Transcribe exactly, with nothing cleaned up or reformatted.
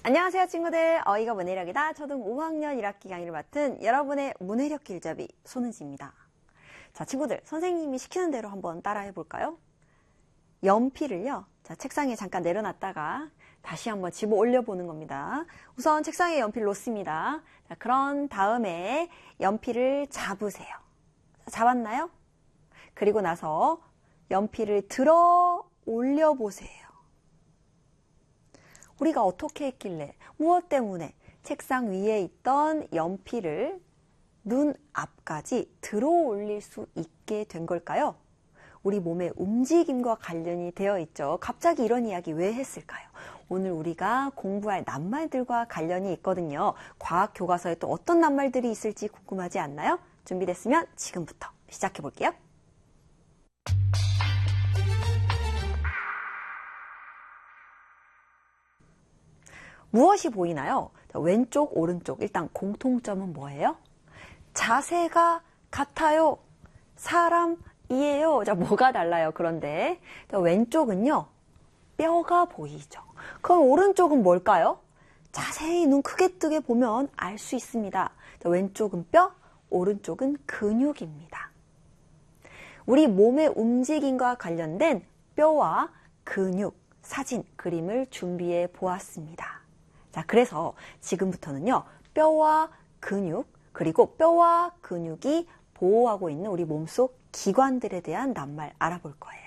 안녕하세요 친구들, 어이가 문해력이다 초등 오 학년 일 학기 강의를 맡은 여러분의 문해력 길잡이 손은지입니다. 자 친구들, 선생님이 시키는 대로 한번 따라해 볼까요? 연필을요, 자 책상에 잠깐 내려놨다가 다시 한번 집어 올려보는 겁니다. 우선 책상에 연필 놓습니다. 자, 그런 다음에 연필을 잡으세요. 잡았나요? 그리고 나서 연필을 들어 올려보세요. 우리가 어떻게 했길래, 무엇 때문에 책상 위에 있던 연필을 눈 앞까지 들어 올릴 수 있게 된 걸까요? 우리 몸의 움직임과 관련이 되어 있죠. 갑자기 이런 이야기 왜 했을까요? 오늘 우리가 공부할 낱말들과 관련이 있거든요. 과학 교과서에 또 어떤 낱말들이 있을지 궁금하지 않나요? 준비됐으면 지금부터 시작해 볼게요. 무엇이 보이나요? 왼쪽, 오른쪽. 일단 공통점은 뭐예요? 자세가 같아요. 사람이에요. 자, 뭐가 달라요? 그런데 왼쪽은요, 뼈가 보이죠. 그럼 오른쪽은 뭘까요? 자세히 눈 크게 뜨게 보면 알 수 있습니다. 왼쪽은 뼈, 오른쪽은 근육입니다. 우리 몸의 움직임과 관련된 뼈와 근육, 사진, 그림을 준비해 보았습니다. 자, 그래서 지금부터는요, 뼈와 근육, 그리고 뼈와 근육이 보호하고 있는 우리 몸속 기관들에 대한 낱말 알아볼 거예요.